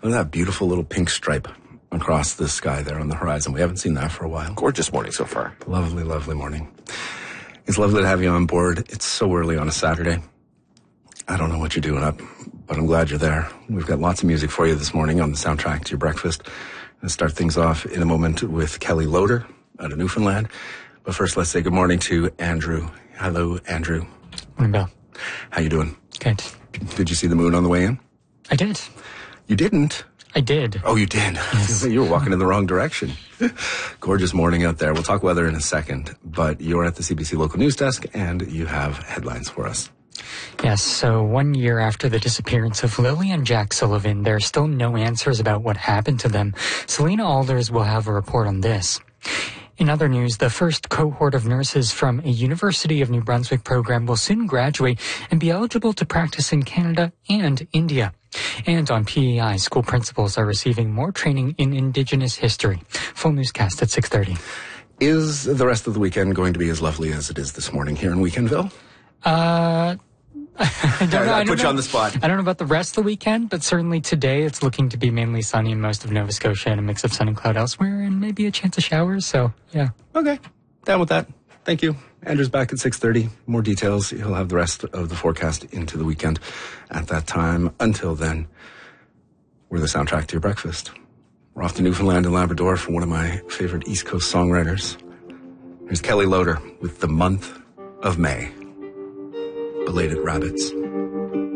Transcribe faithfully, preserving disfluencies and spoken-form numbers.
Look at that beautiful little pink stripe across the sky there on the horizon. We haven't seen that for a while. Gorgeous morning so far. Lovely, lovely morning. It's lovely to have you on board. It's so early on a Saturday. I don't know what you're doing up, but I'm glad you're there. We've got lots of music for you this morning on the soundtrack to your breakfast. Let's start things off in a moment with Kelly Loader out of Newfoundland. But first, let's say good morning to Andrew. Hello, Andrew. Morning, Bill. How you doing? Good. Did you see the moon on the way in? I did. You didn't? I did. Oh, you did? Yes. You were walking in the wrong direction. Gorgeous morning out there. We'll talk weather in a second, but you're at the C B C local news desk and you have headlines for us. Yes, so one year after the disappearance of Lily and Jack Sullivan, there are still no answers about what happened to them. Selena Alders will have a report on this. In other news, the first cohort of nurses from a University of New Brunswick program will soon graduate and be eligible to practice in Canada and India. And on P E I, school principals are receiving more training in Indigenous history. Full newscast at six thirty. Is the rest of the weekend going to be as lovely as it is this morning here in Weekendville? Uh... I don't know. I, I, I don't put know. you on the spot. I don't know about the rest of the weekend, but certainly today it's looking to be mainly sunny in most of Nova Scotia and a mix of sun and cloud elsewhere and maybe a chance of showers. So, yeah. Okay. Down with that. Thank you. Andrew's back at six thirty. More details. He'll have the rest of the forecast into the weekend at that time. Until then, we're the soundtrack to your breakfast. We're off to Newfoundland and Labrador for one of my favorite East Coast songwriters. Here's Kelly Loader with The Month of May. Belated Rabbits.